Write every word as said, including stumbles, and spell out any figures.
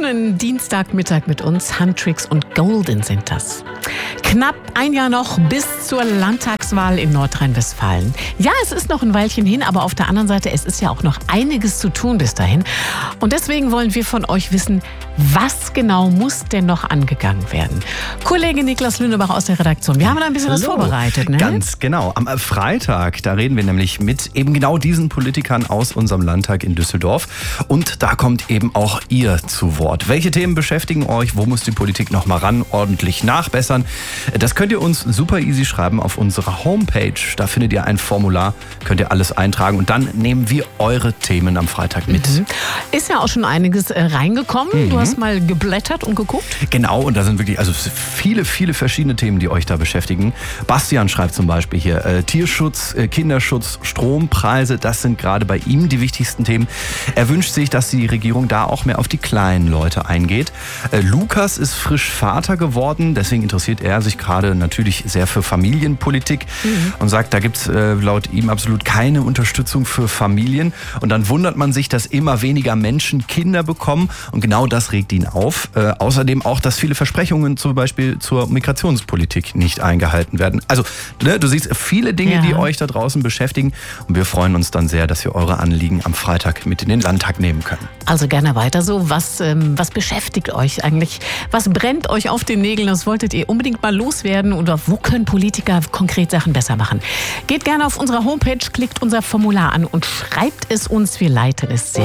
schönen Dienstagmittag mit uns. Huntrix und Golden sind das. Knapp ein Jahr noch bis zur Landtagswahl in Nordrhein-Westfalen. Ja, es ist noch ein Weilchen hin, aber auf der anderen Seite, es ist ja auch noch einiges zu tun bis dahin. Und deswegen wollen wir von euch wissen, was genau muss denn noch angegangen werden? Kollege Niklas Lünebach aus der Redaktion, wir haben da ein bisschen was Hallo. vorbereitet, ne? Ganz genau. Am Freitag, da reden wir nämlich mit eben genau diesen Politikern aus unserem Landtag in Düsseldorf. Und da kommt eben auch ihr zu Wort. Welche Themen beschäftigen euch? Wo muss die Politik noch mal ran, ordentlich nachbessern? Das könnt ihr uns super easy schreiben auf unserer Homepage. Da findet ihr ein Formular, könnt ihr alles eintragen und dann nehmen wir eure Themen am Freitag mit. Mhm. Ist ja auch schon einiges äh, reingekommen. Mhm. Du hast mal geblättert und geguckt. Genau, und da sind wirklich also viele, viele verschiedene Themen, die euch da beschäftigen. Bastian schreibt zum Beispiel hier, äh, Tierschutz, äh, Kinderschutz, Strompreise, das sind gerade bei ihm die wichtigsten Themen. Er wünscht sich, dass die Regierung da auch mehr auf die kleinen Leute eingeht. Äh, Lukas ist frisch Vater geworden, deswegen interessiert er sich gerade natürlich sehr für Familienpolitik mhm. und sagt, da gibt es äh, laut ihm absolut keine Unterstützung für Familien. Und dann wundert man sich, dass immer weniger Menschen Kinder bekommen und genau das regt ihn auf. Äh, außerdem auch, dass viele Versprechungen zum Beispiel zur Migrationspolitik nicht eingehalten werden. Also ne, du siehst viele Dinge, ja. die euch da draußen beschäftigen und wir freuen uns dann sehr, dass wir eure Anliegen am Freitag mit in den Landtag nehmen können. Also gerne weiter so. Was, ähm, was beschäftigt euch eigentlich? Was brennt euch auf den Nägeln? Das wolltet ihr unbedingt mal loswerden oder wo können Politiker konkret Sachen besser machen? Geht gerne auf unserer Homepage, klickt unser Formular an und schreibt es uns. Wir leiten es sehr